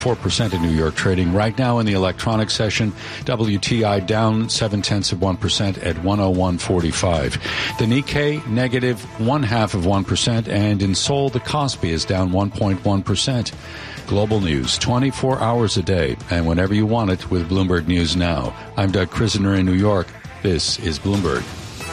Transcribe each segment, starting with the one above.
4% in New York trading. Right now in the electronic session, WTI down 0.7% at 101.45. The Nikkei negative 0.5%, and in Seoul the Kospi is down 1.1%. Global news 24 hours a day and whenever you want it with Bloomberg News Now. I'm Doug Krisner in New York. This is Bloomberg.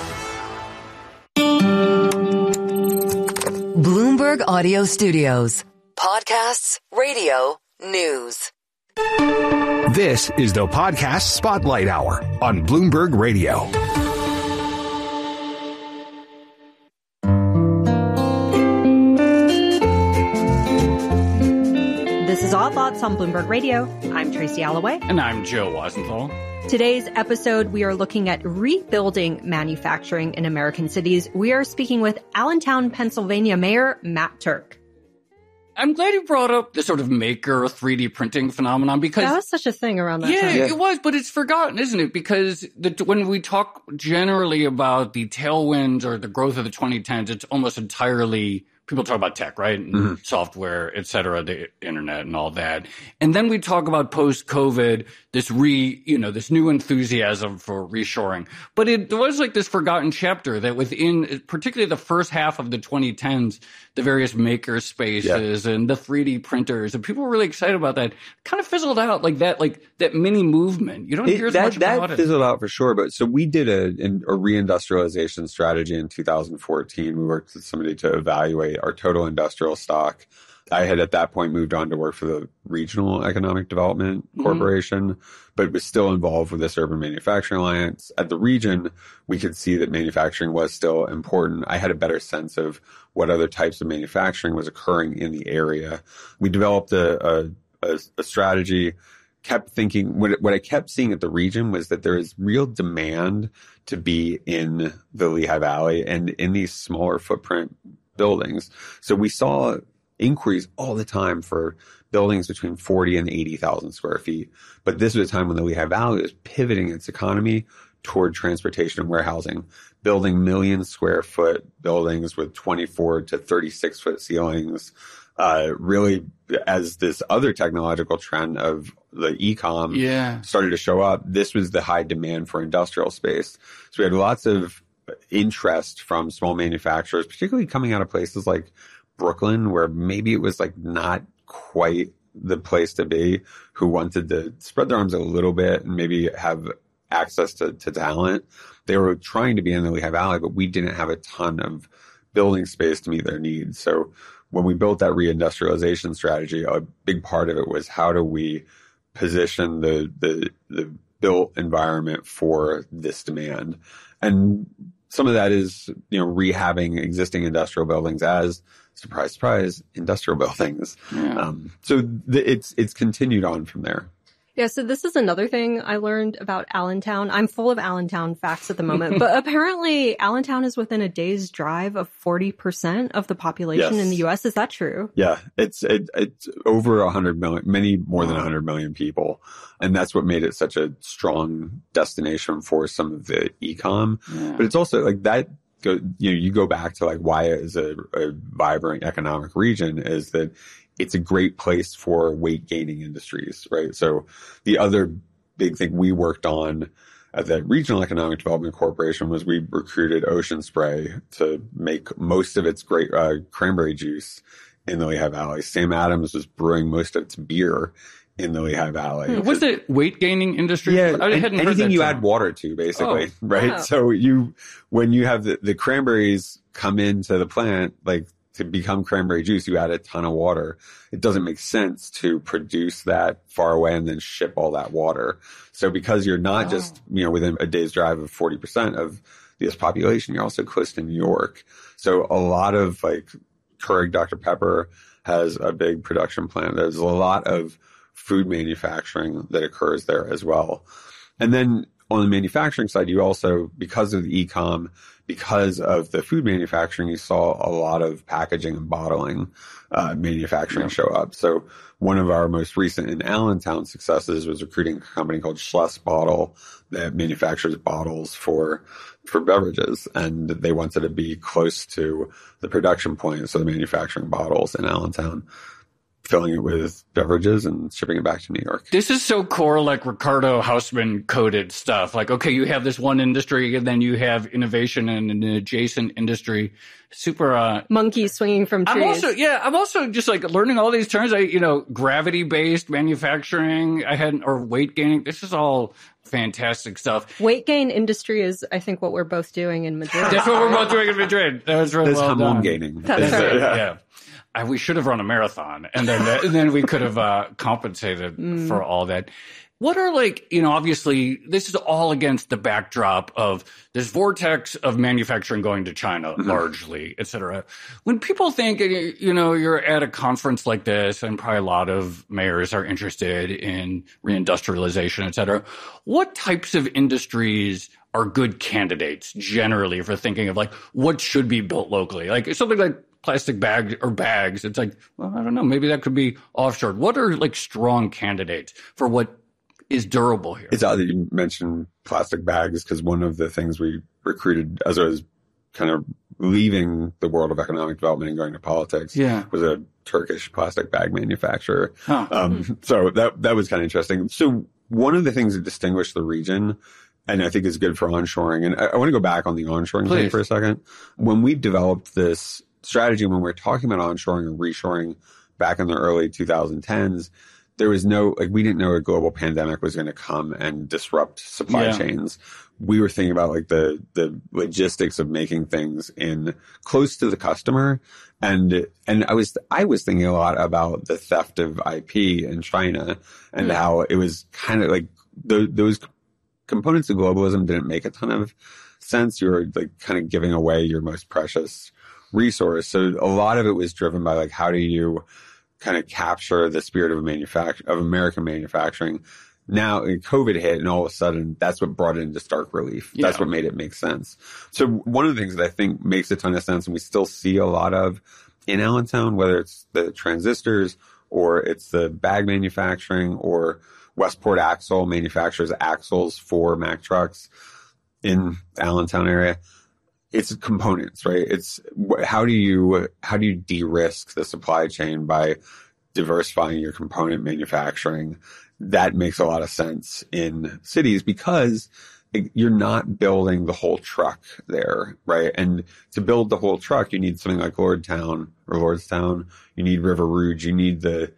Bloomberg Audio Studios. Podcasts, radio, news. This is the Podcast Spotlight Hour on Bloomberg Radio. This is All Thoughts on Bloomberg Radio. I'm Tracy Alloway. And I'm Joe Weisenthal. Today's episode, we are looking at rebuilding manufacturing in American cities. We are speaking with Allentown, Pennsylvania Mayor Matt Turk. I'm glad you brought up the sort of maker 3D printing phenomenon because that was such a thing around that time. Yeah, it was, but it's forgotten, isn't it? Because when we talk generally about the tailwinds or the growth of the 2010s, it's almost entirely people talk about tech, right? And software, et cetera, the internet and all that. And then we talk about post-COVID, this new enthusiasm for reshoring. But it was like this forgotten chapter that within, particularly the first half of the 2010s, the various maker spaces and the 3D printers, and people were really excited about that, kind of fizzled out like that mini movement. You don't hear as much about it. That fizzled out for sure. But so we did a reindustrialization strategy in 2014. We worked with somebody to evaluate our total industrial stock. I had at that point moved on to work for the Regional Economic Development Corporation, but was still involved with this Urban Manufacturing Alliance. At the region, we could see that manufacturing was still important. I had a better sense of what other types of manufacturing was occurring in the area. We developed a strategy, kept thinking, what I kept seeing at the region was that there is real demand to be in the Lehigh Valley and in these smaller footprint buildings. So we saw inquiries all the time for buildings between 40 and 80,000 square feet. But this was a time when the Lehigh Valley was pivoting its economy toward transportation and warehousing, building million square foot buildings with 24 to 36 foot ceilings, really as this other technological trend of the e-com started to show up. This was the high demand for industrial space. So we had lots of interest from small manufacturers, particularly coming out of places like Brooklyn, where maybe it was like not quite the place to be, who wanted to spread their arms a little bit and maybe have access to talent. They were trying to be in the Lehigh Valley, but we didn't have a ton of building space to meet their needs. So when we built that reindustrialization strategy, a big part of it was how do we position the built environment for this demand? And some of that is, rehabbing existing industrial buildings as, surprise, surprise, industrial buildings. Yeah. So it's continued on from there. Yeah, so this is another thing I learned about Allentown. I'm full of Allentown facts at the moment, but apparently Allentown is within a day's drive of 40% of the population in the U.S. Is that true? Yeah, it's over 100 million, many more than 100 million people. And that's what made it such a strong destination for some of the e-com. Yeah. But it's also like that, you go back to like why it is a vibrant economic region is that it's a great place for weight gaining industries, right? So the other big thing we worked on at the Regional Economic Development Corporation was we recruited Ocean Spray to make most of its great cranberry juice in the Lehigh Valley. Sam Adams was brewing most of its beer in the Lehigh Valley. Was it weight gaining industry? Yeah, anything you add water to, basically, right? Wow. So when you have the cranberries come into the plant, like to become cranberry juice, you add a ton of water. It doesn't make sense to produce that far away and then ship all that water. So because you're not just, within a day's drive of 40% of the U.S. population, you're also close to New York. So a lot of like Keurig Dr. Pepper has a big production plant. There's a lot of food manufacturing that occurs there as well. And then on the manufacturing side, you also, because of the e-com, because of the food manufacturing, you saw a lot of packaging and bottling manufacturing show up. So one of our most recent in Allentown successes was recruiting a company called Schloss Bottle that manufactures bottles for beverages. And they wanted to be close to the production point, so the manufacturing bottles in Allentown. filling it with beverages and shipping it back to New York. This is so core, like Ricardo Hausman coded stuff. Like, okay, you have this one industry and then you have innovation in an adjacent industry. Super, monkeys swinging from trees. I'm also just like learning all these terms. Gravity-based manufacturing, or weight gaining. This is all fantastic stuff. Weight gain industry is, I think, what we're both doing in Madrid. That's what we're both doing in Madrid. That was really well done. Gaining. That's right. Yeah. We should have run a marathon, and then we could have compensated for all that. What are obviously this is all against the backdrop of this vortex of manufacturing going to China largely, et cetera. When people think, you're at a conference like this and probably a lot of mayors are interested in reindustrialization, et cetera, what types of industries are good candidates generally for thinking of what should be built locally? Like something like plastic bag or bags. It's like, well, I don't know, maybe that could be offshored. What are strong candidates for what is durable here? It's odd that you mentioned plastic bags because one of the things we recruited as I was kind of leaving the world of economic development and going to politics was a Turkish plastic bag manufacturer. So that was kind of interesting. So one of the things that distinguished the region and I think is good for onshoring, and I want to go back on the onshoring thing for a second. When we developed this strategy, when we're talking about onshoring and reshoring back in the early 2010s, there was we didn't know a global pandemic was going to come and disrupt supply chains. We were thinking about the logistics of making things close to the customer. And I was thinking a lot about the theft of IP in China and how it was kind of those components of globalism didn't make a ton of sense. You were kind of giving away your most precious resource. So a lot of it was driven by how do you kind of capture the spirit of American manufacturing. Now COVID hit and all of a sudden that's what brought it into stark relief. Yeah. That's what made it make sense. So one of the things that I think makes a ton of sense and we still see a lot of in Allentown, whether it's the transistors or it's the bag manufacturing or Westport Axle manufactures axles for Mack trucks in the Allentown area. It's components, right? It's how do you de-risk the supply chain by diversifying your component manufacturing? That makes a lot of sense in cities because you're not building the whole truck there, right? And to build the whole truck, you need something like Lordstown. You need River Rouge. You need the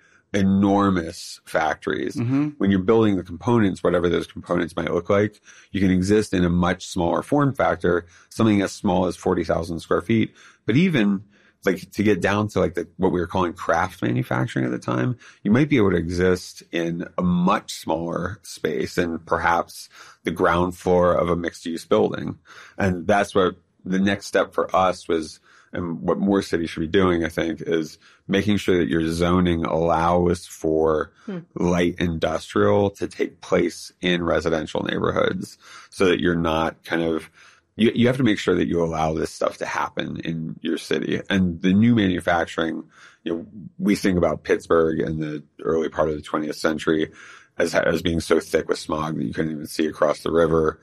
enormous factories. When you're building the components, whatever those components might look like, you can exist in a much smaller form factor, something as small as 40,000 square feet. But even to get down to what we were calling craft manufacturing at the time, you might be able to exist in a much smaller space and perhaps the ground floor of a mixed use building. And that's what the next step for us was. And what more cities should be doing, I think, is making sure that your zoning allows for light industrial to take place in residential neighborhoods so that you're not you have to make sure that you allow this stuff to happen in your city. And the new manufacturing, we think about Pittsburgh in the early part of the 20th century as being so thick with smog that you couldn't even see across the river.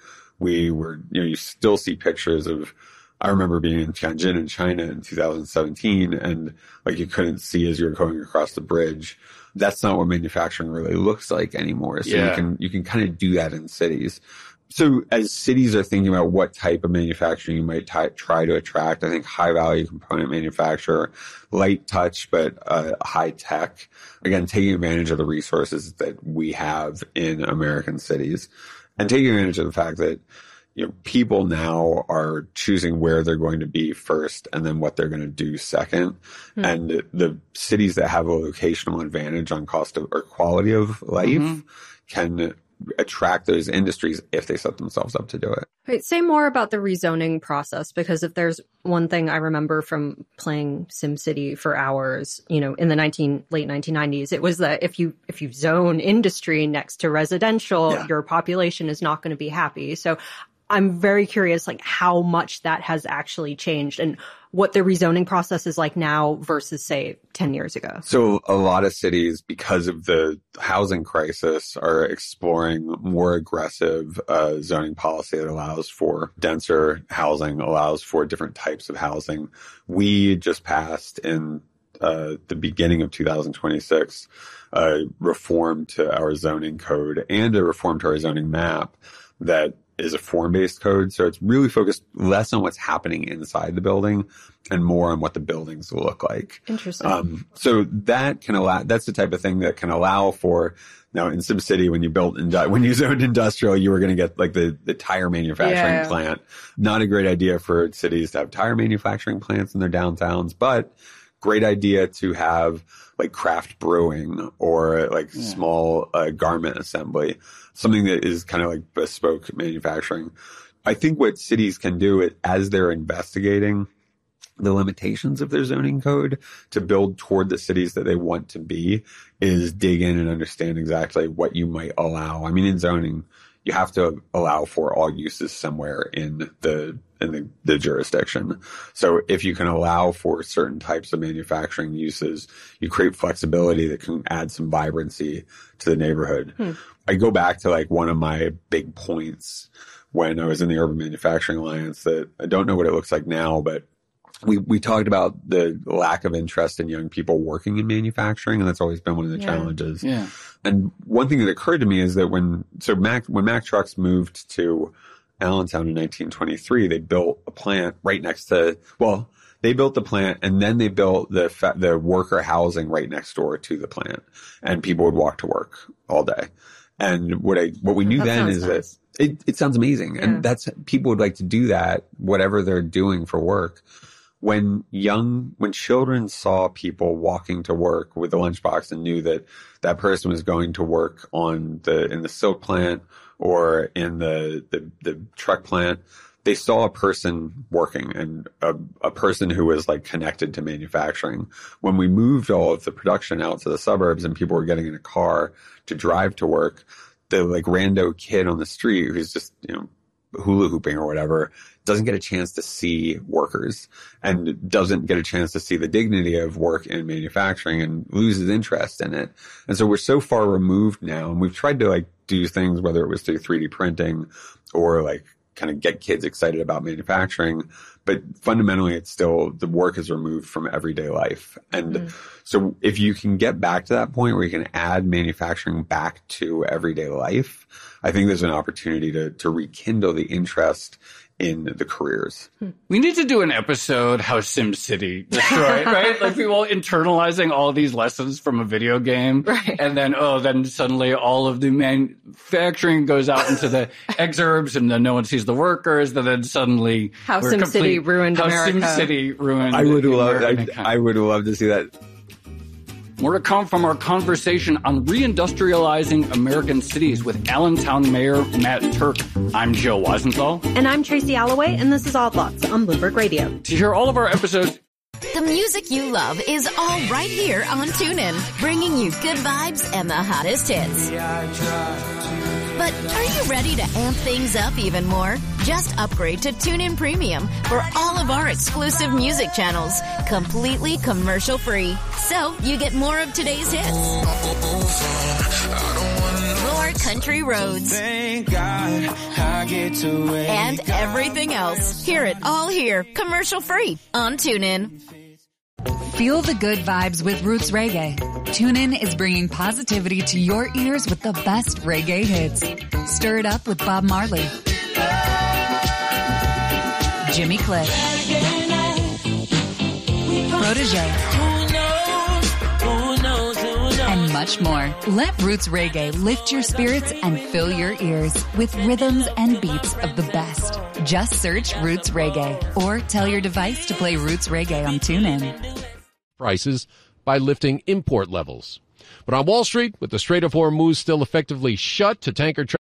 You still see pictures of, I remember being in Tianjin in China in 2017 and you couldn't see as you were going across the bridge. That's not what manufacturing really looks like anymore. So you can kind of do that in cities. So as cities are thinking about what type of manufacturing you might try to attract, I think high value component manufacturer, light touch, but high tech, again, taking advantage of the resources that we have in American cities and taking advantage of the fact that people now are choosing where they're going to be first and then what they're going to do second. And the cities that have a locational advantage on cost of or quality of life can attract those industries if they set themselves up to do it. Right, say more about the rezoning process, because if there's one thing I remember from playing SimCity for hours, in the late 1990s, it was that if you zone industry next to residential, your population is not going to be happy. So I'm very curious, how much that has actually changed and what the rezoning process is like now versus, say, 10 years ago. So a lot of cities, because of the housing crisis, are exploring more aggressive zoning policy that allows for denser housing, allows for different types of housing. We just passed in the beginning of 2026, a reform to our zoning code and a reform to our zoning map that is a form-based code. So it's really focused less on what's happening inside the building and more on what the buildings will look like. Interesting. So that can allow, that's the type of thing that can allow for, now in SimCity, when you zoned industrial, you were going to get like the tire manufacturing plant. Not a great idea for cities to have tire manufacturing plants in their downtowns, but great idea to have like craft brewing or like small garment assembly, something that is kind of like bespoke manufacturing. I think what cities can do as they're investigating the limitations of their zoning code to build toward the cities that they want to be is dig in and understand exactly what you might allow. I mean, in zoning, you have to allow for all uses somewhere in the jurisdiction. So if you can allow for certain types of manufacturing uses, you create flexibility that can add some vibrancy to the neighborhood. I go back to like one of my big points when I was in the Urban Manufacturing Alliance that I don't know what it looks like now, but we talked about the lack of interest in young people working in manufacturing, and that's always been one of the challenges. Yeah. And one thing that occurred to me is that when Mack Trucks moved to Allentown in 1923, they built a plant right next to, they built the plant and then they built the worker housing right next door to the plant, and people would walk to work all day. And what we knew then is that it sounds amazing. And people would like to do that, whatever they're doing for work. When children saw people walking to work with a lunchbox and knew that that person was going to work in the silk plant or in the truck plant, they saw a person working and a person who was like connected to manufacturing. When we moved all of the production out to the suburbs and people were getting in a car to drive to work, the like rando kid on the street who's just, hula hooping or whatever doesn't get a chance to see workers and doesn't get a chance to see the dignity of work in manufacturing and loses interest in it. And so we're so far removed now, and we've tried to like do things, whether it was through 3D printing or like kind of get kids excited about manufacturing, but fundamentally it's still, the work is removed from everyday life. And so if you can get back to that point where you can add manufacturing back to everyday life, I think there's an opportunity to rekindle the interest in the careers. We need to do an episode how SimCity destroyed, right? Like people internalizing all these lessons from a video game. Right. And then suddenly all of the manufacturing goes out into the exurbs and then no one sees the workers. And then suddenly how SimCity ruined America. How SimCity ruined I would love to see that. More to come from our conversation on reindustrializing American cities with Allentown Mayor Matt Turk. I'm Joe Weisenthal. And I'm Tracy Alloway, and this is Odd Lots on Bloomberg Radio. To hear all of our episodes... The music you love is all right here on TuneIn, bringing you good vibes and the hottest hits. But are you ready to amp things up even more? Just upgrade to TuneIn Premium for all of our exclusive music channels, completely commercial-free. So you get more of today's hits, more country roads, thank God I get to and everything else. Hear it all here, commercial-free on TuneIn. Feel the good vibes with Roots Reggae. TuneIn is bringing positivity to your ears with the best reggae hits. Stir it up with Bob Marley, Jimmy Cliff, Protege, and much more. Let Roots Reggae lift your spirits and fill your ears with rhythms and beats of the best. Just search Roots Reggae or tell your device to play Roots Reggae on TuneIn. Prices by lifting import levels. But on Wall Street, with the Strait of Hormuz still effectively shut to tanker traffic.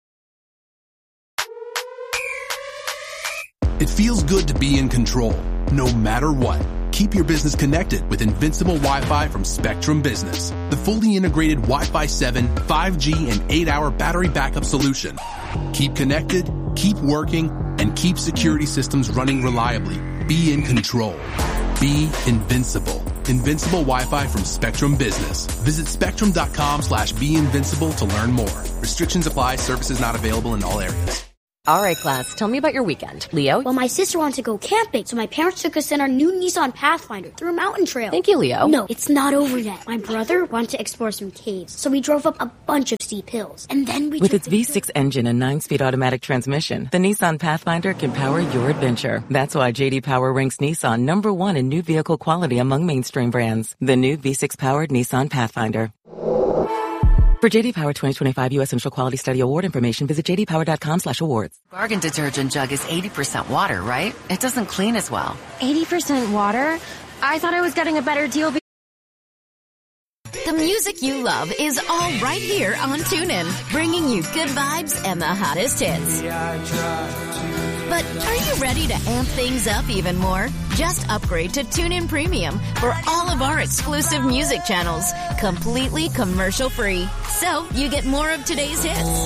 It feels good to be in control, no matter what. Keep your business connected with Invincible Wi-Fi from Spectrum Business, the fully integrated Wi-Fi 7, 5G, and 8-hour battery backup solution. Keep connected, keep working, and keep security systems running reliably. Be in control. Be invincible. Invincible Wi-Fi from Spectrum Business. Visit spectrum.com/beinvincible to learn more. Restrictions apply. Services not available in all areas. All right, class, tell me about your weekend. Leo? Well, my sister wanted to go camping, so my parents took us in our new Nissan Pathfinder through a mountain trail. Thank you, Leo. No, it's not over yet. My brother wanted to explore some caves, so we drove up a bunch of steep hills. And then we With its V6 engine and 9-speed automatic transmission, the Nissan Pathfinder can power your adventure. That's why J.D. Power ranks Nissan #1 in new vehicle quality among mainstream brands. The new V6-powered Nissan Pathfinder. For J.D. Power 2025 U.S. Central Quality Study Award information, visit jdpower.com/awards. Bargain detergent jug is 80% water, right? It doesn't clean as well. 80% water? I thought I was getting a better deal. The music you love is all right here on TuneIn, bringing you good vibes and the hottest hits. But are you ready to amp things up even more? Just upgrade to TuneIn Premium for all of our exclusive music channels, completely commercial-free. So you get more of today's hits,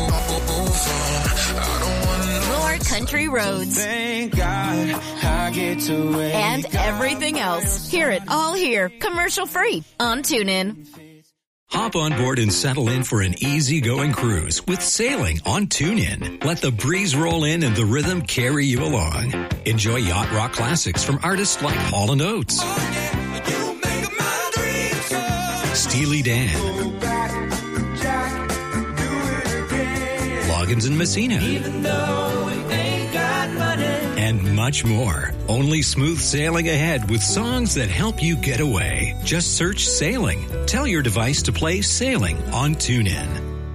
more country roads, Thank God I get to and everything else. Hear it all here, commercial-free on TuneIn. Hop on board and settle in for an easy-going cruise with sailing on TuneIn. Let the breeze roll in and the rhythm carry you along. Enjoy yacht rock classics from artists like Hall & Oates, Steely Dan, Loggins and Messina, and much more. Only smooth sailing ahead with songs that help you get away. Just search Sailing. Tell your device to play Sailing on TuneIn.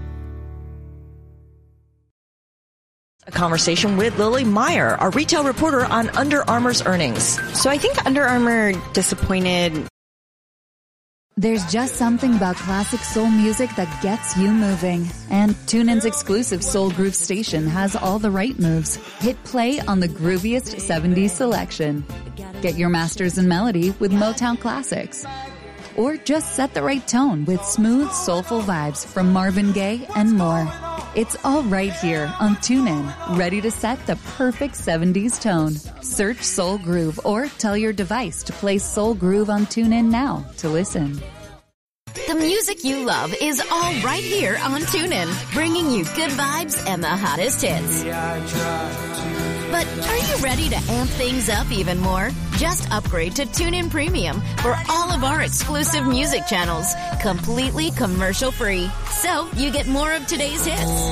A conversation with Lily Meyer, our retail reporter on Under Armour's earnings. So I think Under Armour disappointed. There's just something about classic soul music that gets you moving. And TuneIn's exclusive Soul Groove station has all the right moves. Hit play on the grooviest 70s selection. Get your masters in melody with Motown classics. Or just set the right tone with smooth, soulful vibes from Marvin Gaye and more. It's all right here on TuneIn, ready to set the perfect 70s tone. Search Soul Groove or tell your device to play Soul Groove on TuneIn now to listen. The music you love is all right here on TuneIn, bringing you good vibes and the hottest hits. But are you ready to amp things up even more? Just upgrade to TuneIn Premium for all of our exclusive music channels, completely commercial-free. So you get more of today's hits,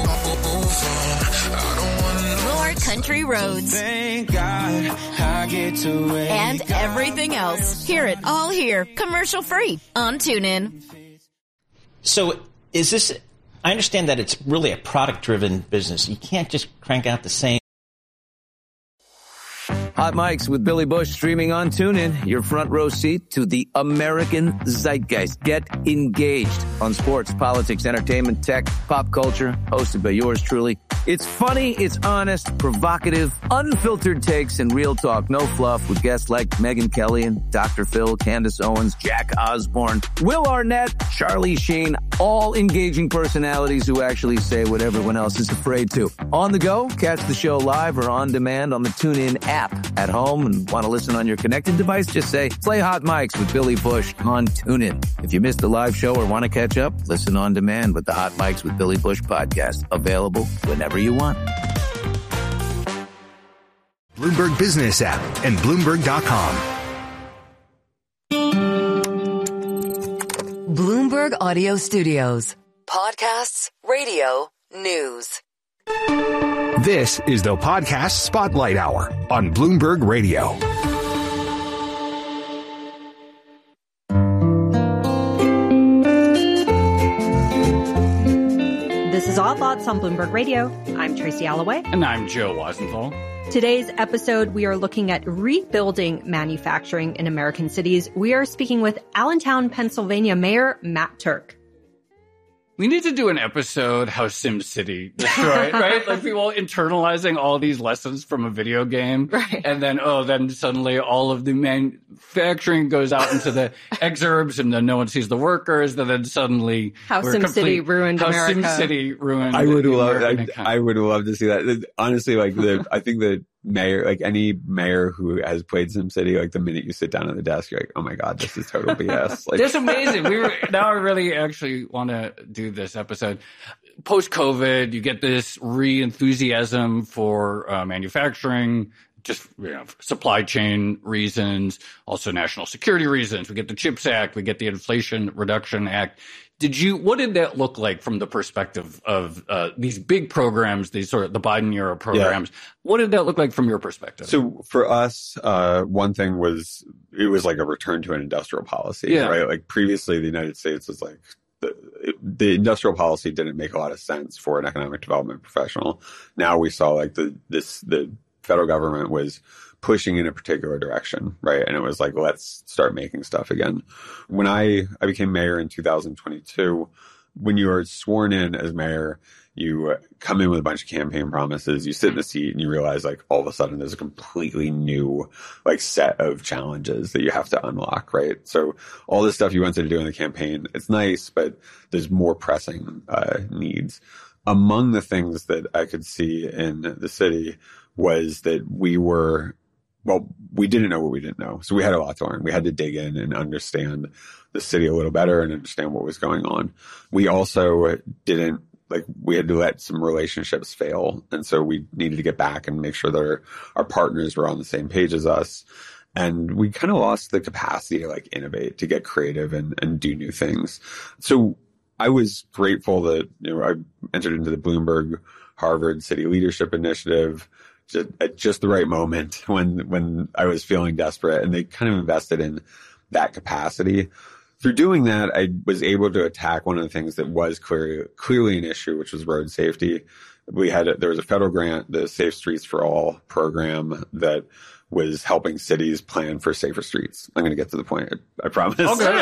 more country roads, Thank God I get to and everything else. Hear it all here, commercial-free on TuneIn. So is this, I understand that it's really a product-driven business. You can't just crank out the same. Hot Mics with Billy Bush streaming on TuneIn. Your front row seat to the American zeitgeist. Get engaged on sports, politics, entertainment, tech, pop culture. Hosted by yours truly. It's funny, it's honest, provocative, unfiltered takes, and real talk. No fluff with guests like Megyn Kelly and Dr. Phil, Candace Owens, Jack Osborne, Will Arnett, Charlie Sheen. All engaging personalities who actually say what everyone else is afraid to. On the go, catch the show live or on demand on the TuneIn app. At home and want to listen on your connected device, just say, play Hot Mics with Billy Bush on TuneIn. If you missed the live show or want to catch up, listen on demand with the Hot Mics with Billy Bush podcast. Available whenever you want. Bloomberg Business app and Bloomberg.com. Bloomberg Audio Studios. Podcasts, radio, news. This is the Podcast Spotlight Hour on Bloomberg Radio. This is Odd Lots on Bloomberg Radio. I'm Tracy Alloway. And I'm Joe Weisenthal. Today's episode, we are looking at rebuilding manufacturing in American cities. We are speaking with Allentown, Pennsylvania Mayor Matt Turk. We need to do an episode how SimCity destroyed, right? Like people internalizing all these lessons from a video game. Right. And then, then suddenly all of the manufacturing goes out into the exurbs and then no one sees the workers. And then suddenly how SimCity ruined America. How SimCity ruined I would love to see that. Honestly, like I think that mayor, like any mayor who has played SimCity, like the minute you sit down at the desk, you're like, oh my God, this is total BS. Like, that's amazing. Now I really actually want to do this episode. Post-COVID, you get this re-enthusiasm for manufacturing, just supply chain reasons, also national security reasons. We get the CHIPS Act, we get the Inflation Reduction Act. What did that look like from the perspective of these big programs, these sort of the Biden era programs? Yeah. What did that look like from your perspective? So for us, one thing was, it was like a return to an industrial policy, right? Like previously the United States was like, the industrial policy didn't make a lot of sense for an economic development professional. Now we saw like the federal government was pushing in a particular direction, right? And it was like, let's start making stuff again. When I became mayor in 2022, when you are sworn in as mayor, you come in with a bunch of campaign promises, you sit in the seat and you realize like all of a sudden there's a completely new like set of challenges that you have to unlock, right? So all this stuff you wanted to do in the campaign, it's nice, but there's more pressing needs. Among the things that I could see in the city was that we didn't know what we didn't know. So we had a lot to learn. We had to dig in and understand the city a little better and understand what was going on. We also we had to let some relationships fail. And so we needed to get back and make sure that our partners were on the same page as us. And we kind of lost the capacity to like innovate, to get creative and do new things. So I was grateful that, I entered into the Bloomberg Harvard City Leadership Initiative at just the right moment when I was feeling desperate, and they kind of invested in that capacity. Through doing that, I was able to attack one of the things that was clearly an issue, which was road safety. There was a federal grant, the Safe Streets for All program, that was helping cities plan for safer streets. I'm going to get to the point, I promise.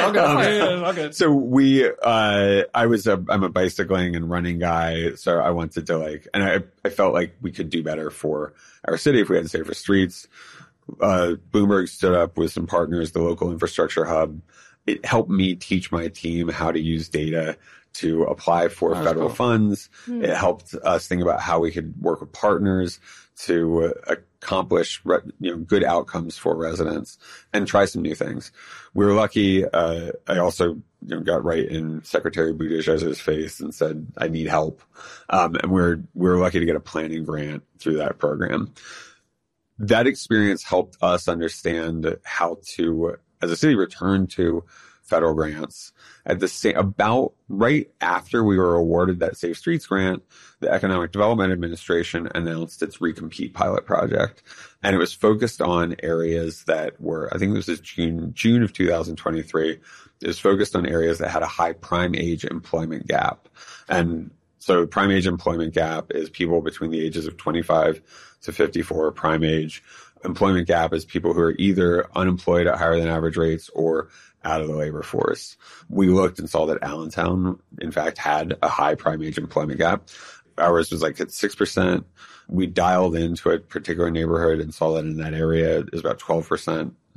Okay. So I'm a bicycling and running guy, so I wanted to and I felt like we could do better for our city if we had safer streets. Bloomberg stood up with some partners, the local infrastructure hub. It helped me teach my team how to use data to apply for federal funds. It helped us think about how we could work with partners to accomplish good outcomes for residents and try some new things. We were lucky. I also got right in Secretary Buttigieg's face and said, I need help. And we were lucky to get a planning grant through that program. That experience helped us understand how to, as a city, return to federal grants. About right after we were awarded that Safe Streets grant, the Economic Development Administration announced its Recompete pilot project. And it was focused on areas that were, I think this is June of 2023, it was focused on areas that had a high prime age employment gap. And so prime age employment gap is people between the ages of 25 to 54. Prime age employment gap is people who are either unemployed at higher than average rates or out of the labor force. We looked and saw that Allentown, in fact, had a high prime age employment gap. Ours was like at 6%. We dialed into a particular neighborhood and saw that in that area it was about 12%. It was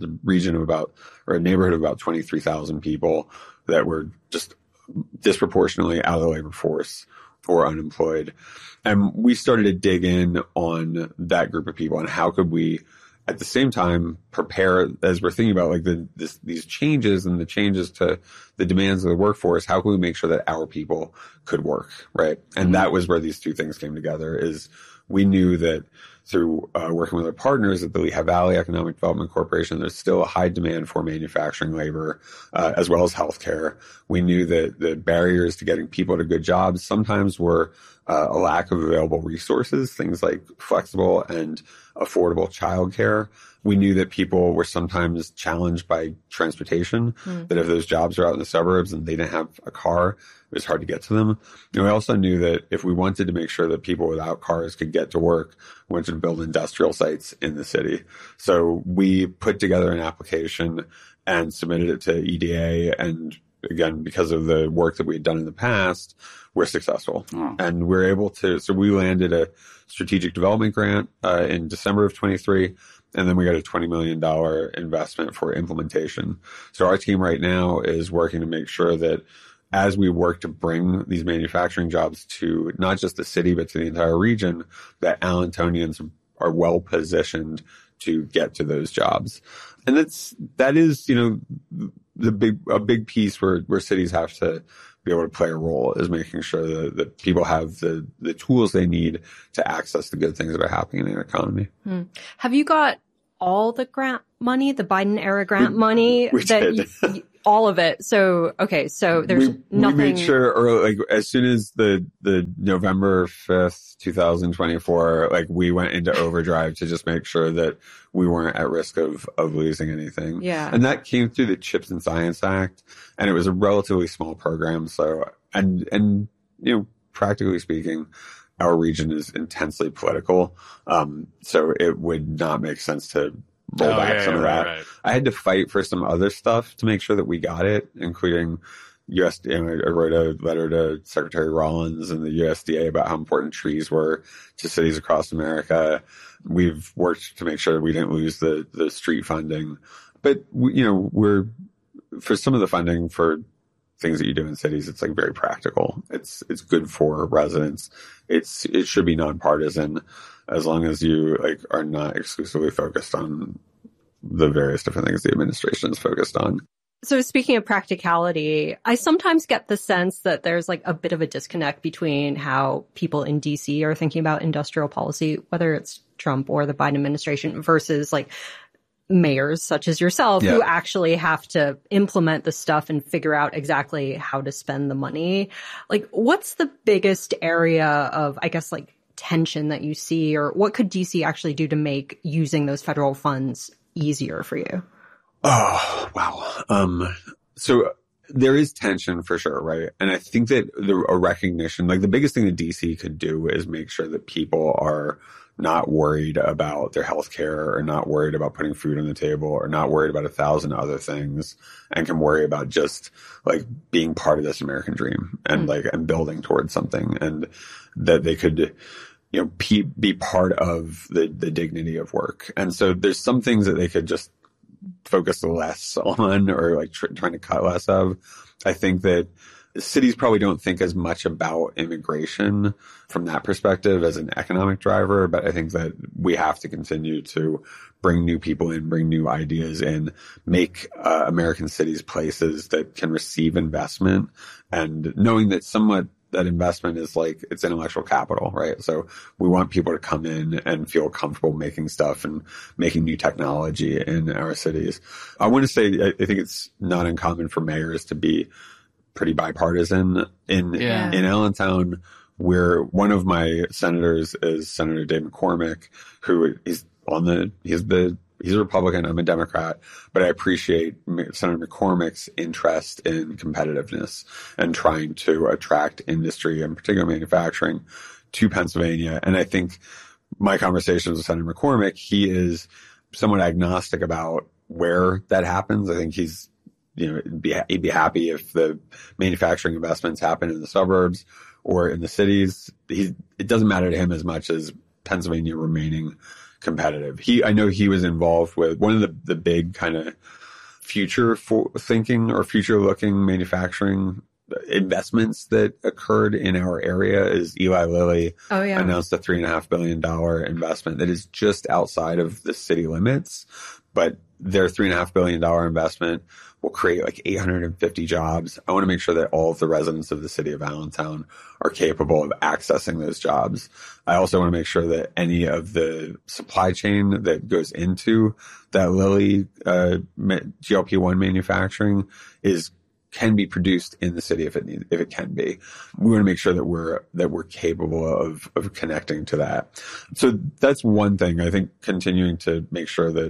a neighborhood of about 23,000 people that were just disproportionately out of the labor force or unemployed. And we started to dig in on that group of people and how could we, at the same time, prepare, as we're thinking about these changes and the changes to the demands of the workforce, how can we make sure that our people could work, right? And that was where these two things came together, is we knew that through working with our partners at the Lehigh Valley Economic Development Corporation, there's still a high demand for manufacturing labor, as well as healthcare. We knew that the barriers to getting people to good jobs sometimes were a lack of available resources, things like flexible and affordable childcare. We knew that people were sometimes challenged by transportation, that if those jobs are out in the suburbs and they didn't have a car, it was hard to get to them. And we also knew that if we wanted to make sure that people without cars could get to work, we wanted to build industrial sites in the city. So we put together an application and submitted it to EDA. And again, because of the work that we had done in the past, we're successful. And we're able to, so we landed a strategic development grant in December of 23. And then we got a $20 million investment for implementation. So our team right now is working to make sure that as we work to bring these manufacturing jobs to not just the city, but to the entire region, that Allentonians are well positioned to get to those jobs. And that is, a big piece where cities have to be able to play a role, is making sure that people have the tools they need to access the good things that are happening in their economy. Have you got all the grant money, the Biden era grant money? We did. All of it. So, okay. So there's nothing. We made sure, as soon as the November 5th, 2024, we went into overdrive to just make sure that we weren't at risk of losing anything. Yeah. And that came through the CHIPS and Science Act. And it was a relatively small program. So, and practically speaking, our region is intensely political. So it would not make sense to roll back some of that. Right. I had to fight for some other stuff to make sure that we got it, including USDA. I wrote a letter to Secretary Rollins and the USDA about how important trees were to cities across America. We've worked to make sure that we didn't lose the street funding. But, we're, for some of the funding for things that you do in cities, it's very practical. It's good for residents. It should be nonpartisan, as long as you are not exclusively focused on the various different things the administration is focused on. So speaking of practicality, I sometimes get the sense that there's a bit of a disconnect between how people in DC are thinking about industrial policy, whether it's Trump or the Biden administration, versus mayors such as yourself who actually have to implement the stuff and figure out exactly how to spend the money. What's the biggest area of, tension that you see, or what could DC actually do to make using those federal funds easier for you? Oh, wow. So there is tension for sure, right? And I think that a recognition, the biggest thing that DC could do is make sure that people are not worried about their health care, or not worried about putting food on the table, or not worried about 1,000 other things, and can worry about just being part of this American dream and and building towards something, and that they could, be part of the dignity of work. And so there's some things that they could just focus less on, or trying to cut less of. I think that cities probably don't think as much about immigration from that perspective as an economic driver, but I think that we have to continue to bring new people in, bring new ideas in, make American cities places that can receive investment, and knowing that somewhat that investment is it's intellectual capital, right? So we want people to come in and feel comfortable making stuff and making new technology in our cities. I want to say, I think it's not uncommon for mayors to be pretty bipartisan. In Allentown, where one of my senators is Senator Dave McCormick, who is he's a Republican, I'm a Democrat, but I appreciate Senator McCormick's interest in competitiveness and trying to attract industry, and particularly manufacturing, to Pennsylvania. And I think my conversations with Senator McCormick, he is somewhat agnostic about where that happens. I think he's, he'd be happy if the manufacturing investments happen in the suburbs or in the cities. It doesn't matter to him as much as Pennsylvania remaining competitive. I know he was involved with one of the big kind of future thinking or future looking manufacturing investments that occurred in our area is Eli Lilly announced a $3.5 billion investment that is just outside of the city limits, but their $3.5 billion investment will create 850 jobs. I want to make sure that all of the residents of the city of Allentown are capable of accessing those jobs. I also want to make sure that any of the supply chain that goes into that Lilly GLP-1 manufacturing can be produced in the city if it can be. We want to make sure that we're capable of connecting to that. So that's one thing. I think continuing to make sure that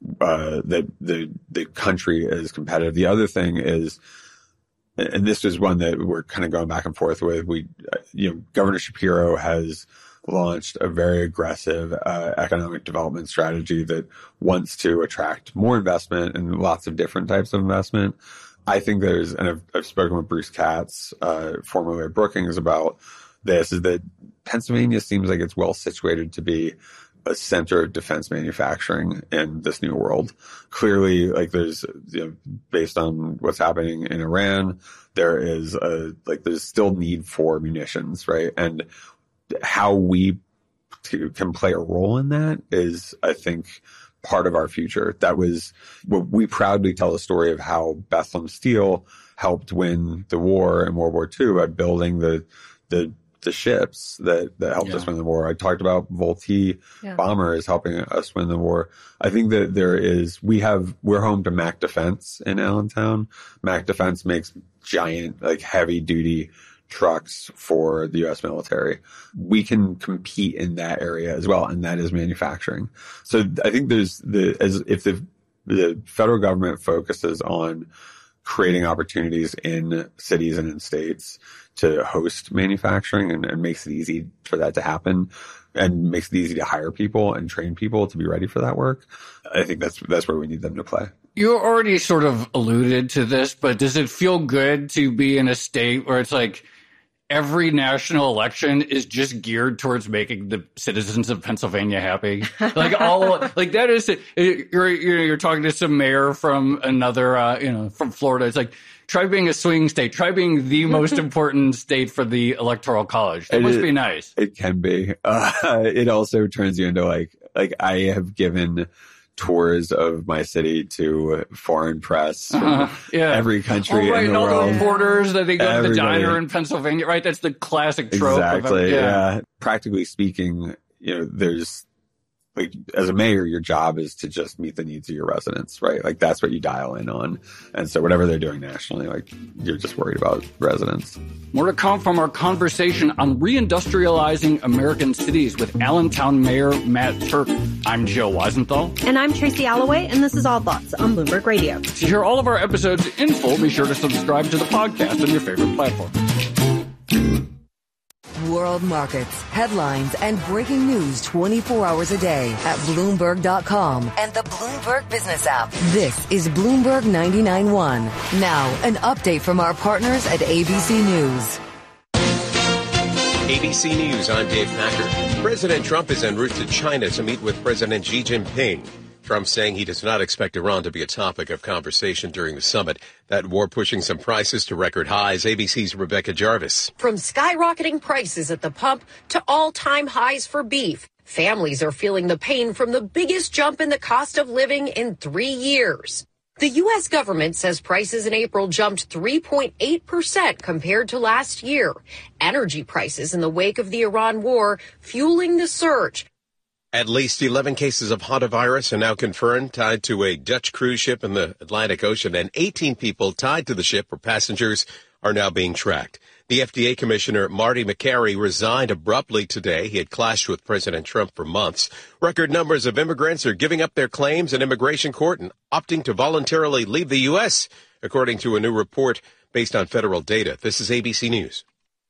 the country is competitive. The other thing is, and this is one that we're kind of going back and forth with. Governor Shapiro has launched a very aggressive economic development strategy that wants to attract more investment and lots of different types of investment. I think and I've spoken with Bruce Katz, formerly at Brookings, about this, is that Pennsylvania seems like it's well situated to be a center of defense manufacturing in this new world. Clearly, there's, based on what's happening in Iran, there's still need for munitions, right? And how we can play a role in that is, I think, part of our future. That was what we proudly tell the story of how Bethlehem Steel helped win the war in World War II by building the ships that helped us win the war. I talked about Vultee bombers helping us win the war. I think that we're home to Mac Defense in Allentown. Mac Defense makes giant, like, heavy duty trucks for the U.S. military. We can compete in that area as well, and that is manufacturing. So I think if the federal government focuses on creating opportunities in cities and in states to host manufacturing and makes it easy for that to happen and makes it easy to hire people and train people to be ready for that work, I think that's where we need them to play. You already sort of alluded to this, but does it feel good to be in a state where it's like every national election is just geared towards making the citizens of Pennsylvania happy? Like that is, you're talking to some mayor from another, from Florida. It's like, try being a swing state. Try being the most important state for the Electoral College. That must be nice. It can be. It also turns you into like I have given tours of my city to foreign press from every country in the world. All the reporters that they go to the diner in Pennsylvania, right? That's the classic trope. Exactly. Practically speaking, there's, like, as a mayor, your job is to just meet the needs of your residents, right? Like, that's what you dial in on. And so whatever they're doing nationally, like, you're just worried about residents. More to come from our conversation on reindustrializing American cities with Allentown Mayor Matt Turk. I'm Joe Weisenthal. And I'm Tracy Alloway, and this is All Thoughts on Bloomberg Radio. To hear all of our episodes in full, be sure to subscribe to the podcast on your favorite platform. World markets, headlines, and breaking news 24 hours a day at Bloomberg.com and the Bloomberg Business app. This is Bloomberg 99.1. Now, an update from our partners at ABC News. ABC News, I'm Dave Packer. President Trump is en route to China to meet with President Xi Jinping. Trump saying he does not expect Iran to be a topic of conversation during the summit. That war pushing some prices to record highs. ABC's Rebecca Jarvis. From skyrocketing prices at the pump to all-time highs for beef, families are feeling the pain from the biggest jump in the cost of living in 3 years. The U.S. government says prices in April jumped 3.8% compared to last year. Energy prices in the wake of the Iran war fueling the surge. At least 11 cases of hantavirus are now confirmed, tied to a Dutch cruise ship in the Atlantic Ocean, and 18 people tied to the ship or passengers are now being tracked. The FDA Commissioner Marty Makary resigned abruptly today. He had clashed with President Trump for months. Record numbers of immigrants are giving up their claims in immigration court and opting to voluntarily leave the U.S., according to a new report based on federal data. This is ABC News.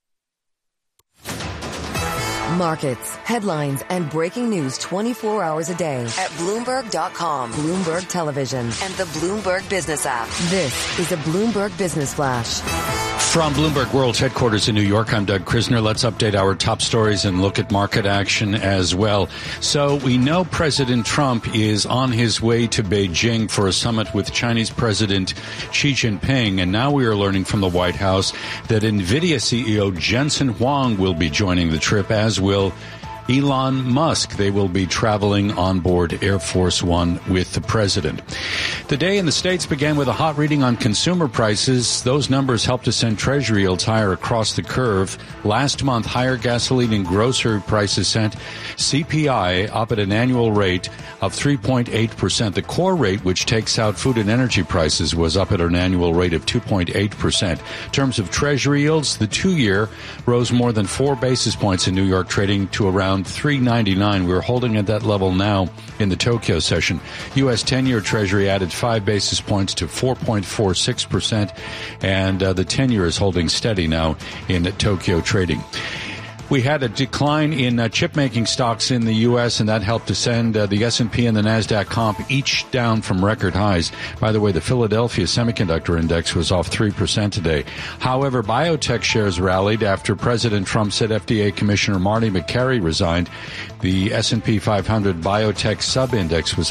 Markets, headlines, and breaking news 24 hours a day at Bloomberg.com, Bloomberg Television, and the Bloomberg Business app. This is a Bloomberg Business Flash. From Bloomberg World's headquarters in New York, I'm Doug Krisner. Let's update our top stories and look at market action as well. So we know President Trump is on his way to Beijing for a summit with Chinese President Xi Jinping. And now we are learning from the White House that NVIDIA CEO Jensen Huang will be joining the trip, as will Elon Musk. They will be traveling on board Air Force One with the president. The day in the States began with a hot reading on consumer prices. Those numbers helped to send Treasury yields higher across the curve. Last month, higher gasoline and grocery prices sent CPI up at an annual rate of 3.8%. The core rate, which takes out food and energy prices, was up at an annual rate of 2.8%. In terms of Treasury yields, the 2-year rose more than 4 basis points in New York, trading to around 3.99. We're holding at that level now in the Tokyo session. U.S. 10-year Treasury added 5 basis points to 4.46%, and the 10-year is holding steady now in Tokyo trading. We had a decline in chip-making stocks in the U.S., and that helped to send the S&P and the NASDAQ comp each down from record highs. By the way, the Philadelphia Semiconductor Index was off 3% today. However, biotech shares rallied after President Trump said FDA Commissioner Marty Makary resigned. The S&P 500 biotech sub-index was up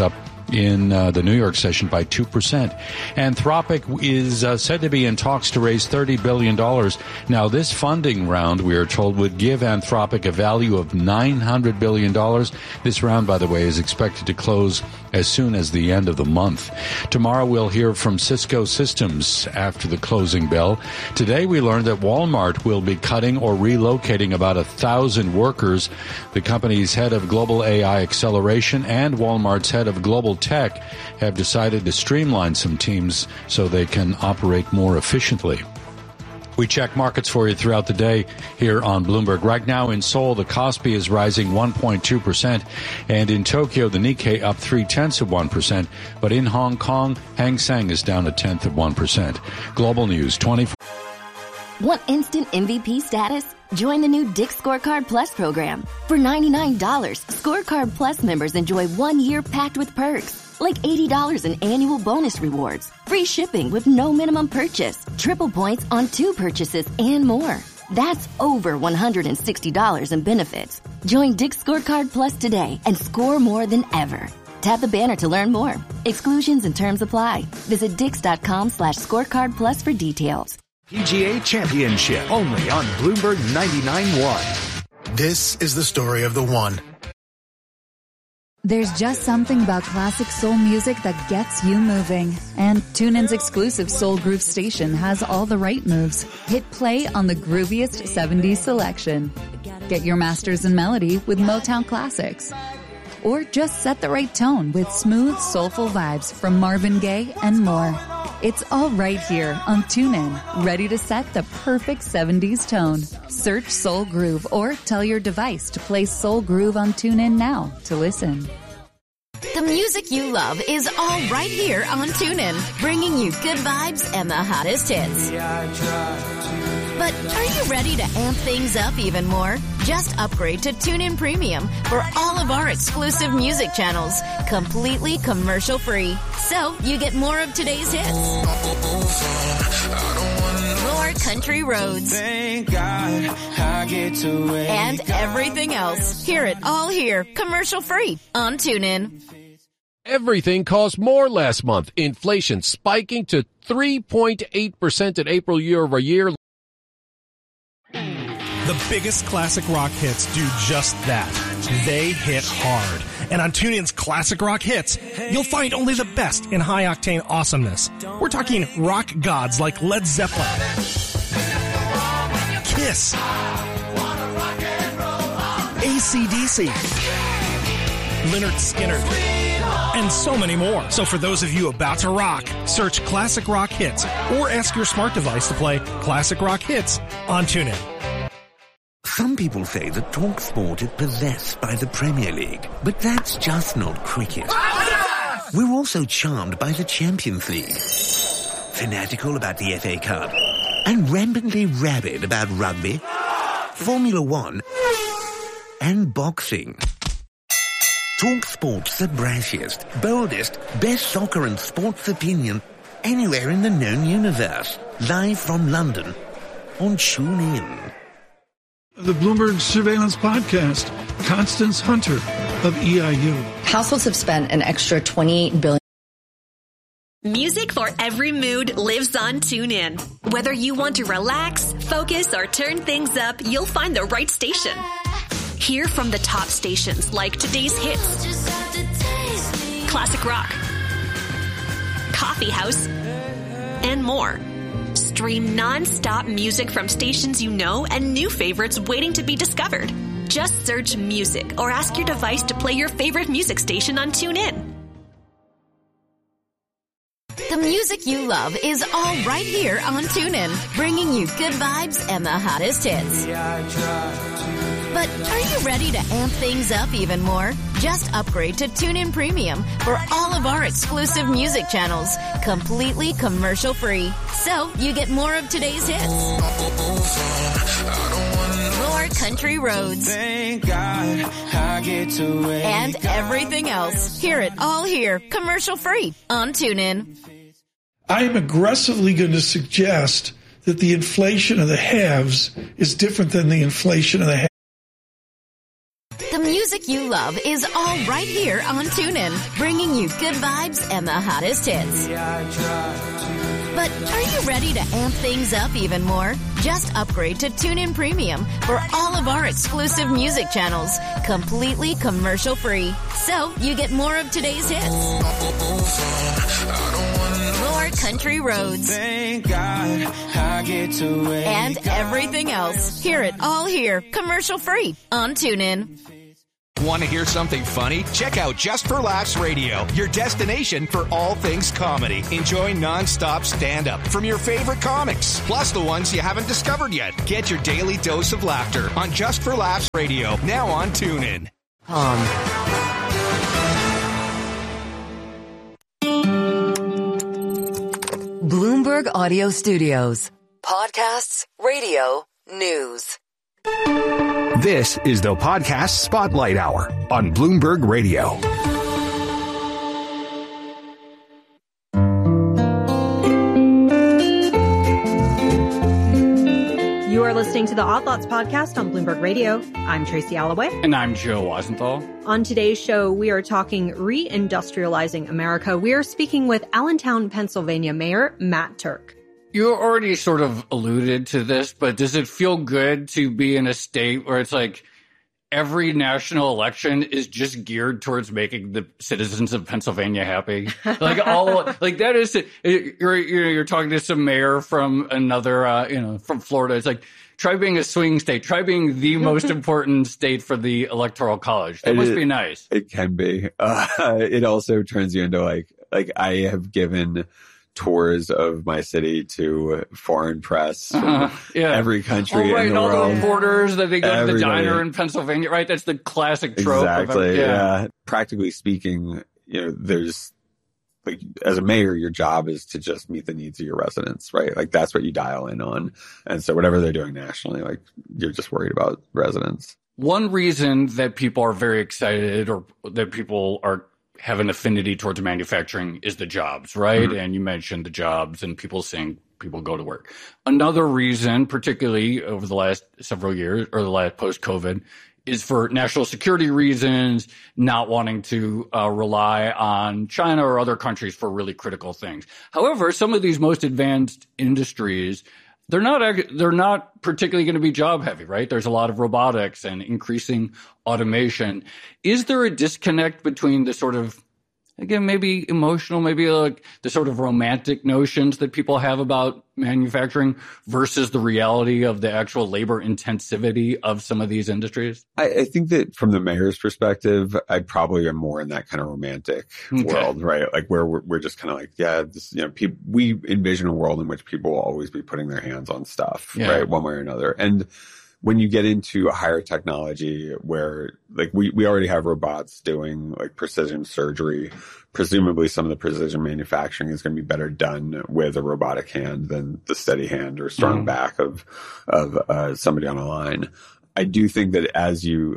in the New York session by 2%. Anthropic is said to be in talks to raise $30 billion. Now, this funding round, we are told, would give Anthropic a value of $900 billion. This round, by the way, is expected to close as soon as the end of the month. Tomorrow, we'll hear from Cisco Systems after the closing bell. Today, we learned that Walmart will be cutting or relocating about 1,000 workers. The company's head of global AI acceleration and Walmart's head of global tech have decided to streamline some teams so they can operate more efficiently. We check markets for you throughout the day here on Bloomberg. Right now in Seoul, the Kospi is rising 1.2%, and in Tokyo, the Nikkei up 0.3%. But in Hong Kong, Hang Seng is down 0.1%. Global News 24. Want instant MVP status? Join the new Dick's Scorecard Plus program. For $99, Scorecard Plus members enjoy 1 year packed with perks, like $80 in annual bonus rewards, free shipping with no minimum purchase, triple points on 2 purchases, and more. That's over $160 in benefits. Join Dick's Scorecard Plus today and score more than ever. Tap the banner to learn more. Exclusions and terms apply. Visit Dix.com/scorecard plus for details. PGA Championship, only on Bloomberg 99.1. This is the story of the one. There's just something about classic soul music that gets you moving. And TuneIn's exclusive Soul Groove station has all the right moves. Hit play on the grooviest 70s selection. Get your masters in melody with Motown classics. Or just set the right tone with smooth, soulful vibes from Marvin Gaye and more. It's all right here on TuneIn, ready to set the perfect 70s tone. Search Soul Groove or tell your device to play Soul Groove on TuneIn now to listen. The music you love is all right here on TuneIn, bringing you good vibes and the hottest hits. But are you ready to amp things up even more? Just upgrade to TuneIn Premium for all of our exclusive music channels, completely commercial-free. So you get more of today's hits, more country roads, Thank God I get to wake and everything else. Hear it all here, commercial-free on TuneIn. Everything cost more last month. Inflation spiking to 3.8% in April year over year. The biggest classic rock hits do just that. They hit hard. And on TuneIn's Classic Rock Hits, you'll find only the best in high-octane awesomeness. We're talking rock gods like Led Zeppelin, Kiss, AC/DC, Lynyrd Skynyrd, and so many more. So for those of you about to rock, search Classic Rock Hits or ask your smart device to play Classic Rock Hits on TuneIn. Some people say that TalkSport is possessed by the Premier League, but that's just not cricket. We're also charmed by the Champions League, fanatical about the FA Cup, and rampantly rabid about rugby, Formula One, and boxing. TalkSport's the brashiest, boldest, best soccer and sports opinion anywhere in the known universe. Live from London on TuneIn. The Bloomberg Surveillance Podcast, Constance Hunter of EIU. Households have spent an extra $28 billion. Music for every mood lives on TuneIn. Whether you want to relax, focus, or turn things up, you'll find the right station. Hear from the top stations like today's hits, classic rock, coffee house, and more. Stream non-stop music from stations you know and new favorites waiting to be discovered. Just search music or ask your device to play your favorite music station on TuneIn. The music you love is all right here on TuneIn, bringing you good vibes and the hottest hits. But are you ready to amp things up even more? Just upgrade to TuneIn Premium for all of our exclusive music channels, completely commercial-free. So you get more of today's hits, more country roads, Thank God I get to wake and everything else. Hear it all here, commercial-free on TuneIn. I am aggressively going to suggest that the inflation of the haves is different than the inflation of the have. The music music you love is all right here on TuneIn, bringing you good vibes and the hottest hits. But are you ready to amp things up even more? Just upgrade to TuneIn Premium for all of our exclusive music channels, completely commercial-free. So you get more of today's hits, more country roads, Thank God I get to wake and everything else. Hear it all here, commercial-free on TuneIn. Want to hear something funny? Check out Just for Laughs Radio, your destination for all things comedy. Enjoy nonstop stand-up from your favorite comics, plus the ones you haven't discovered yet. Get your daily dose of laughter on Just for Laughs Radio, now on TuneIn. Bloomberg Audio Studios. Podcasts, radio, news. This is the Podcast Spotlight Hour on Bloomberg Radio. You are listening to the Odd Lots podcast on Bloomberg Radio. I'm Tracy Alloway. And I'm Joe Wasenthal. On today's show, we are talking reindustrializing America. We are speaking with Allentown, Pennsylvania Mayor Matt Turk. You already sort of alluded to this, but does it feel good to be in a state where it's like every national election is just geared towards making the citizens of Pennsylvania happy? Like that is, you're talking to some mayor from another, from Florida. It's like, try being a swing state. Try being the most important state for the Electoral College. That must be nice. It can be. It also turns you into like I have given tours of my city to foreign press from every country in the world. All the reporters that they go to the diner in Pennsylvania, right? That's the classic trope. Exactly. Yeah. Practically speaking, there's like, as a mayor, your job is to just meet the needs of your residents, right? Like that's what you dial in on. And so whatever they're doing nationally, like you're just worried about residents. One reason that people are very excited or that people have an affinity towards manufacturing is the jobs, right? Mm-hmm. And you mentioned the jobs and people seeing people go to work. Another reason, particularly over the last several years or the last post-COVID, is for national security reasons, not wanting to rely on China or other countries for really critical things. However, some of these most advanced industries, they're not particularly going to be job heavy, right? There's a lot of robotics and increasing automation. Is there a disconnect between the sort of, again, maybe emotional, maybe like the sort of romantic notions that people have about manufacturing versus the reality of the actual labor intensivity of some of these industries? I think that from the mayor's perspective, I probably am more in that kind of romantic world, right? Like where we're just kind of like, we envision a world in which people will always be putting their hands on stuff, right? One way or another. And when you get into a higher technology where like we already have robots doing like precision surgery, presumably some of the precision manufacturing is going to be better done with a robotic hand than the steady hand or strong back of somebody on a line. I do think that as you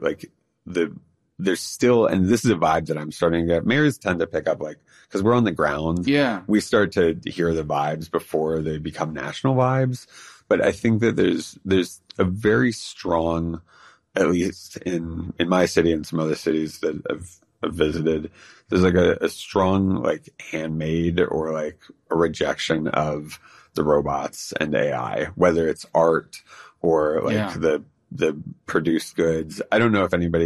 there's still, and this is a vibe that I'm starting to get, mayors tend to pick up because we're on the ground. Yeah. We start to hear the vibes before they become national vibes. But I think that there's a very strong, at least in my city and some other cities that I've visited, there's like a strong like handmade or like a rejection of the robots and AI, whether it's art or like the produced goods. I don't know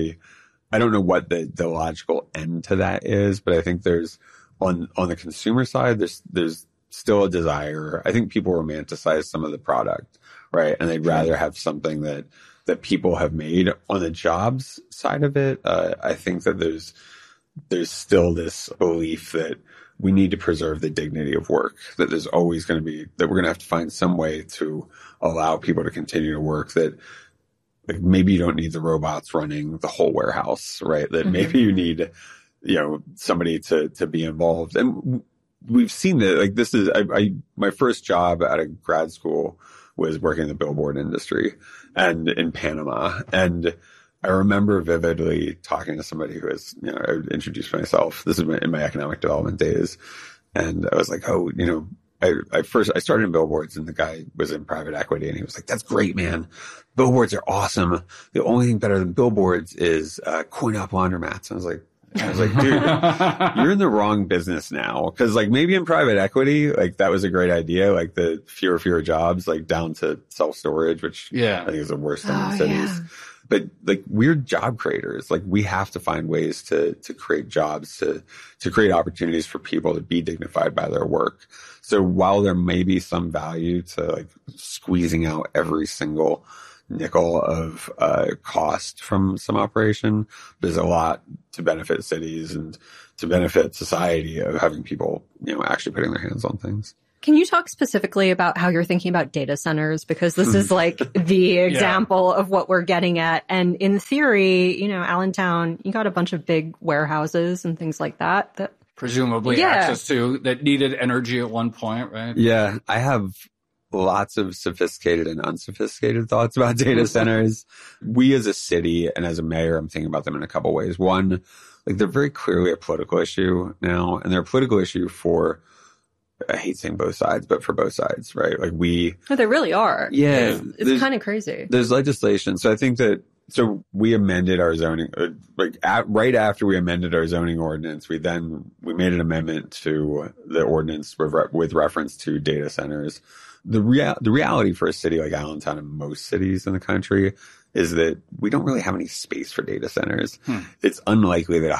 what the logical end to that is, but I think there's on the consumer side, there's still a desire. I think people romanticize some of the product, right? And they'd rather have something that people have made. On the jobs side of it, I think that there's still this belief that we need to preserve the dignity of work, that there's always going to be, that we're going to have to find some way to allow people to continue to work, that like maybe you don't need the robots running the whole warehouse, right? That maybe you need, somebody to be involved. And we've seen that, like, this is, my first job out of grad school was working in the billboard industry and in Panama. And I remember vividly talking to somebody who was, I would introduce myself. This is in my economic development days. And I was like, I started in billboards, and the guy was in private equity, and he was like, "That's great, man. Billboards are awesome. The only thing better than billboards is coin-op laundromats." I was like, dude, you're in the wrong business now. Cause like maybe in private equity, like that was a great idea. Like the fewer jobs, like down to self-storage, which I think is the worst thing in cities. Yeah. But like we're job creators. Like we have to find ways to create jobs, to create opportunities for people to be dignified by their work. So while there may be some value to like squeezing out every single nickel of cost from some operation, there's a lot to benefit cities and to benefit society of having people, actually putting their hands on things. Can you talk specifically about how you're thinking about data centers? Because this is like the example of what we're getting at. And in theory, Allentown, you got a bunch of big warehouses and things like that. Presumably access to that needed energy at one point, right? Yeah, I have lots of sophisticated and unsophisticated thoughts about data centers. We as a city and as a mayor, I'm thinking about them in a couple ways. One, like they're very clearly a political issue now, and they're a political issue for, I hate saying both sides, but for both sides, right? Like they really are. Yeah. It's kind of crazy. There's legislation. So I think so we amended our zoning, right after we amended our zoning ordinance, we made an amendment to the ordinance with reference to data centers. The reality for a city like Allentown and most cities in the country is that we don't really have any space for data centers. It's unlikely that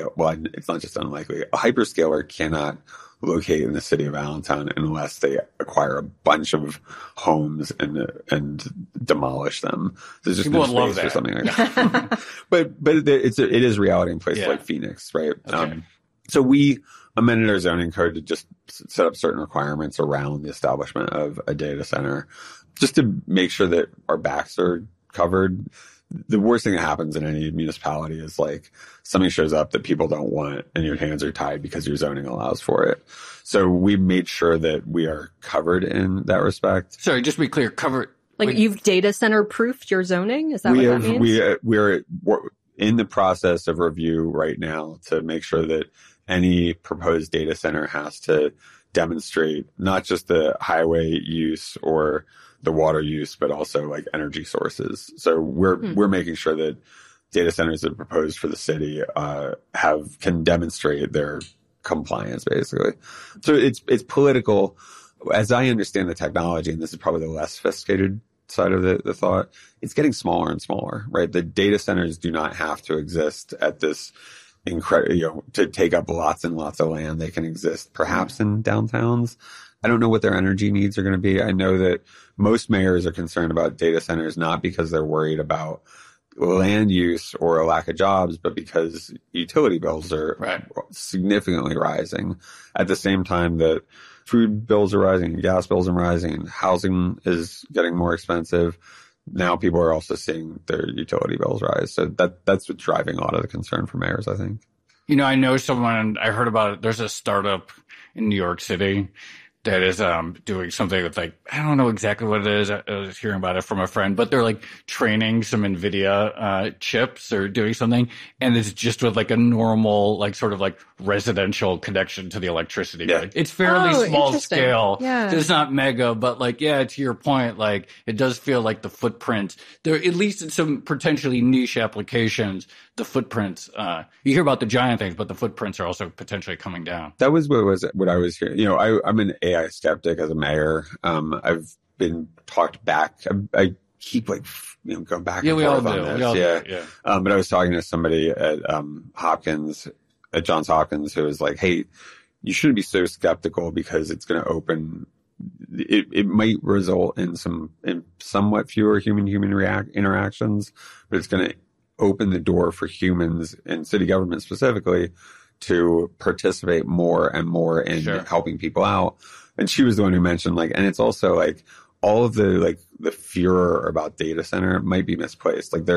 it's not just unlikely. A hyperscaler cannot locate in the city of Allentown unless they acquire a bunch of homes and demolish them. There's just no space for something like that. but it is reality in places like Phoenix, right? Okay. So we amended our zoning code to just set up certain requirements around the establishment of a data center, just to make sure that our backs are covered. The worst thing that happens in any municipality is like something shows up that people don't want and your hands are tied because your zoning allows for it. So we made sure that we are covered in that respect. Sorry, just to be clear, covered. Like you've data center proofed your zoning? Is that what that means? We're in the process of review right now to make sure that any proposed data center has to demonstrate not just the highway use or the water use, but also like energy sources. So we're making sure that data centers that are proposed for the city can demonstrate their compliance, basically. So it's political. As I understand the technology, and this is probably the less sophisticated side of the thought, it's getting smaller and smaller, right? The data centers do not have to exist at this incredible, to take up lots and lots of land. They can exist perhaps in downtowns. I don't know what their energy needs are going to be. I know that most mayors are concerned about data centers, not because they're worried about land use or a lack of jobs, but because utility bills are significantly rising at the same time that food bills are rising and gas bills are rising and housing is getting more expensive. Now people are also seeing their utility bills rise. So that's what's driving a lot of the concern for mayors, I think. I know someone, I heard about it. There's a startup in New York City that is doing something with like, I don't know exactly what it is. I was hearing about it from a friend, but they're like training some NVIDIA chips or doing something. And it's just with like a normal, like sort of like residential connection to the electricity grid. It's fairly small scale. Yeah. It's not mega, but like, to your point, like it does feel like the footprint there, at least in some potentially niche applications, the footprints, you hear about the giant things, but the footprints are also potentially coming down. That was what I was hearing. I'm an AI skeptic as a mayor. I've been talked back. I keep like, going back and forth on this. But I was talking to somebody at at Johns Hopkins who was like, hey, you shouldn't be so skeptical because it's going to open, it might result in somewhat fewer human interactions, but it's going to open the door for humans and city government specifically to participate more and more in helping people out. And she was the one who mentioned like, and it's also like all of the furor about data center might be misplaced. Like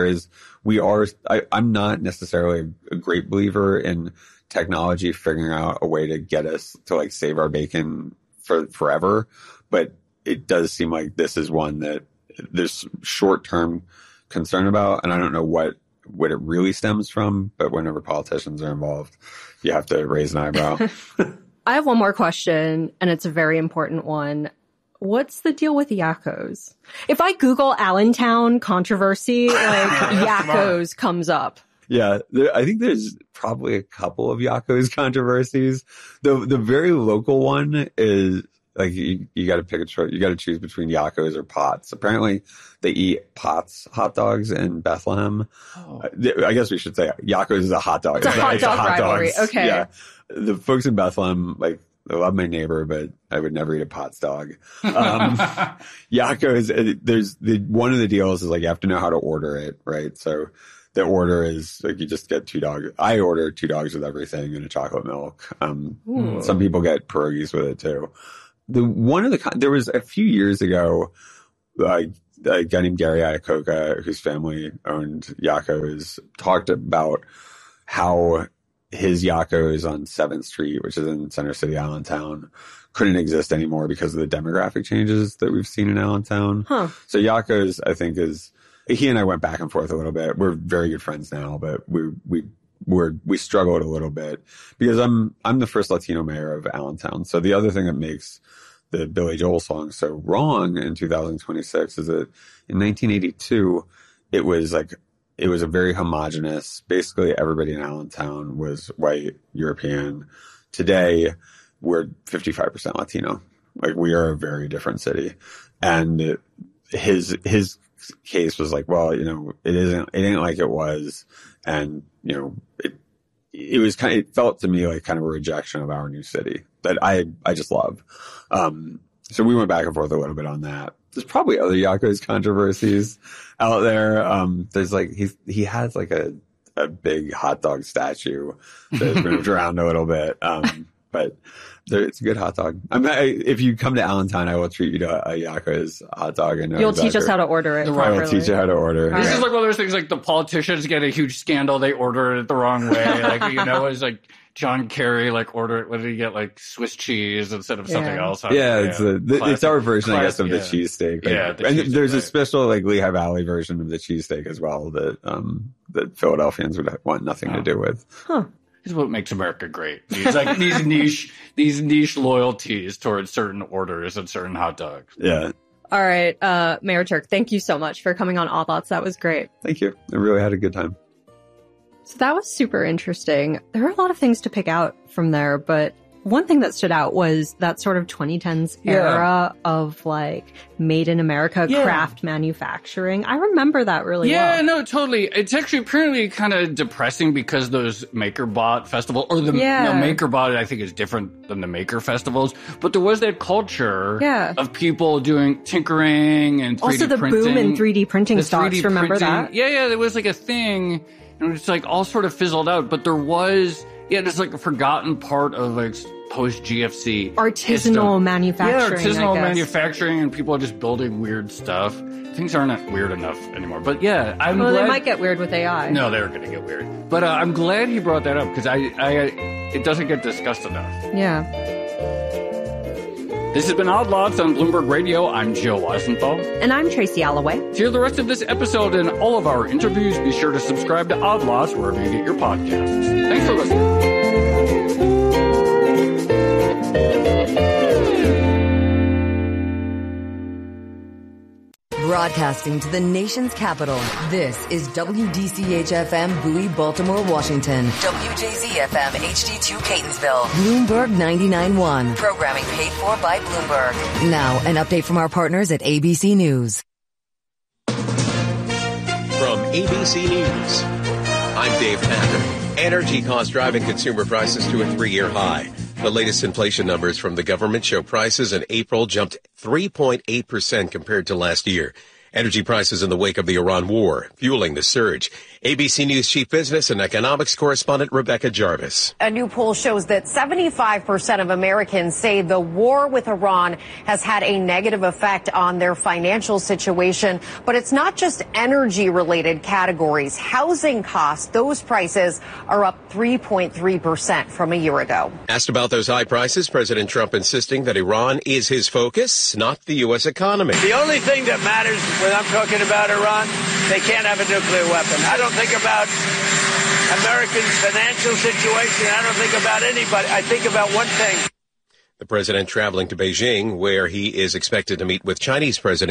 I'm not necessarily a great believer in technology figuring out a way to get us to like save our bacon for forever. But it does seem like this is one that there's short-term concern about. And I don't know what it really stems from, but whenever politicians are involved, you have to raise an eyebrow. I have one more question, and it's a very important one. What's the deal with Yakos? If I Google Allentown controversy, Yakos comes up. Yeah, I think there's probably a couple of Yakos controversies. The very local one is you got to pick a choice. You got to choose between Yakos or Potts. Apparently, they eat Potts hot dogs in Bethlehem. Oh. I guess we should say Yakos is a hot dog. It's a hot dog rivalry. Okay. Yeah, the folks in Bethlehem, I love my neighbor, but I would never eat a Potts dog. Yakos, there's one of the deals is you have to know how to order it, right? So the order is you just get 2 dogs. I order 2 dogs with everything and a chocolate milk. Some people get pierogies with it too. There was a few years ago, a guy named Gary Iacocca, whose family owned Yakos, talked about how his Yakos on 7th Street, which is in Center City, Allentown, couldn't exist anymore because of the demographic changes that we've seen in Allentown. Huh. So Yakos, I think, he and I went back and forth a little bit. We're very good friends now, but we struggled a little bit because I'm the first Latino mayor of Allentown. So the other thing that makes the Billy Joel song so wrong in 2026 is that in 1982, it was a very homogenous, basically everybody in Allentown was white, European. Today, we're 55% Latino. We are a very different city. And his case was it ain't like it was. And, it felt to me like kind of a rejection of our new city that I just love. So we went back and forth a little bit on that. There's probably other Yakos controversies out there. There's he has a big hot dog statue that's moved around a little bit. But it's a good hot dog. If you come to Allentown, I will treat you to a Yakos hot dog. And you'll teach us how to order it properly. I will teach you how to order it. This is one of those things the politicians get a huge scandal. They order it the wrong way. It's John Kerry order it. What did he get? Swiss cheese instead of something else. It's our version, I guess, of the cheesesteak. And there's a special Lehigh Valley version of the cheesesteak as well that Philadelphians would want nothing to do with. Huh. This is what makes America great. These niche loyalties towards certain orders and certain hot dogs. Yeah. All right, Mayor Turk, thank you so much for coming on Odd Lots. That was great. Thank you. I really had a good time. So that was super interesting. There are a lot of things to pick out from there, but one thing that stood out was that sort of 2010s era of made in America craft manufacturing. I remember that really well. Yeah, no, totally. It's actually apparently kind of depressing because those MakerBot festival or MakerBot I think is different than the Maker festivals, but there was that culture of people doing tinkering and 3D also the printing. boom in 3D printing stocks. Remember that? Yeah, there was a thing and it's all sort of fizzled out, but there was there's a forgotten part of post GFC artisanal manufacturing. Yeah, artisanal manufacturing, and people are just building weird stuff. Things aren't weird enough anymore. But yeah, I'm glad they might get weird with AI. No, they're going to get weird. But I'm glad he brought that up because it doesn't get discussed enough. Yeah. This has been Odd Lots on Bloomberg Radio. I'm Joe Weisenthal. And I'm Tracy Alloway. To hear the rest of this episode and all of our interviews, be sure to subscribe to Odd Lots wherever you get your podcasts. Thanks for listening. Broadcasting to the nation's capital, this is WDCH-FM Bowie, Baltimore, Washington. WJZ-FM HD2 Catonsville. Bloomberg 99.1. Programming paid for by Bloomberg. Now, an update from our partners at ABC News. From ABC News, I'm Dave Packer. Energy costs driving consumer prices to a 3-year high. The latest inflation numbers from the government show prices in April jumped 3.8% compared to last year. Energy prices in the wake of the Iran war fueling the surge. ABC News chief business and economics correspondent Rebecca Jarvis. A new poll shows that 75% of Americans say the war with Iran has had a negative effect on their financial situation. But it's not just energy-related categories. Housing costs, those prices are up 3.3% from a year ago. Asked about those high prices, President Trump insisting that Iran is his focus, not the U.S. economy. The only thing that matters when I'm talking about Iran, they can't have a nuclear weapon. I don't think about Americans' financial situation. I don't think about anybody. I think about one thing. The president traveling to Beijing, where he is expected to meet with Chinese President